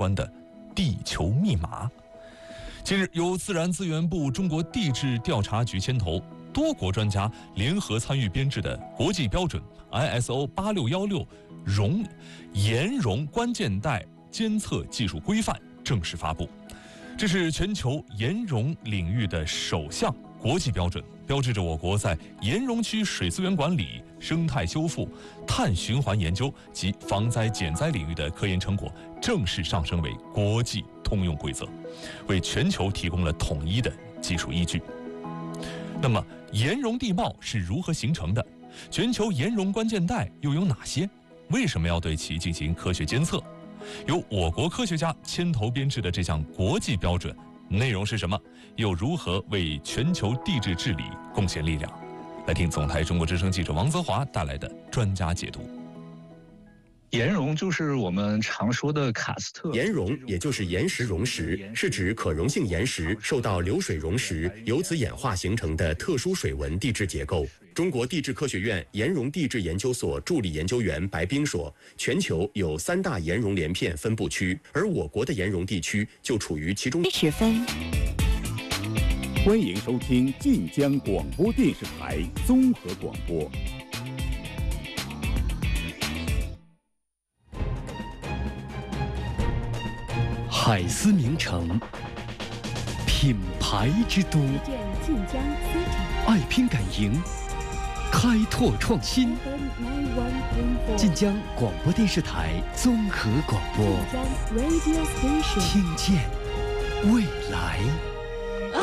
关的地球密码。近日，由自然资源部中国地质调查局牵头，多国专家联合参与编制的国际标准 ISO 8616岩溶关键带监测技术规范正式发布。这是全球岩溶领域的首项国际标准，标志着我国在岩溶区水资源管理、生态修复、碳循环研究及防灾减灾领域的科研成果正式上升为国际通用规则，为全球提供了统一的技术依据。那么，岩溶地貌是如何形成的？全球岩溶关键带又有哪些？为什么要对其进行科学监测？由我国科学家牵头编制的这项国际标准内容是什么？又如何为全球地质治理贡献力量？来听总台中国之声记者王泽华带来的专家解读。 岩溶就是我们常说的喀斯特。 岩溶也就是岩石溶蚀，是指可溶性岩石受到流水溶蚀，由此演化形成的特殊水文地质结构。中国地质科学院岩溶地质研究所助理研究员白冰说，全球有3大岩溶连片分布区，而我国的岩溶地区就处于其中。 10分。 欢迎收听晋江广播电视台综合广播。 海思名城，品牌之都， 晋江 City， 爱拼敢赢，开拓创新。晋江广播电视台综合广播，听见未来。